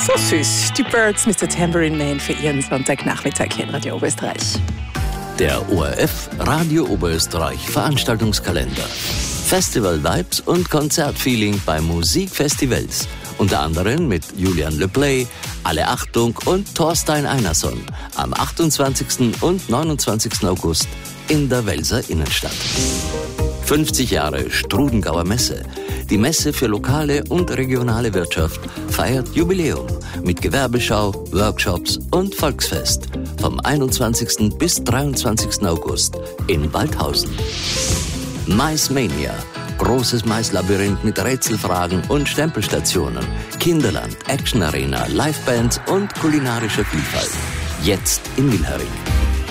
So süß. Die Birds mit der Tambourine Man für Ihren Sonntagnachmittag hier in Radio Oberösterreich. Der ORF Radio Oberösterreich Veranstaltungskalender. Festival-Vibes und Konzertfeeling bei Musikfestivals. Unter anderem mit Julian Le Play, Alle Achtung und Thorstein Einarsson am 28. und 29. August in der Welser Innenstadt. 50 Jahre Strudengauer Messe. Die Messe für lokale und regionale Wirtschaft feiert Jubiläum mit Gewerbeschau, Workshops und Volksfest vom 21. bis 23. August in Waldhausen. Maismania, großes Maislabyrinth mit Rätselfragen und Stempelstationen, Kinderland, Action Arena, Livebands und kulinarischer Vielfalt. Jetzt in Wilhering.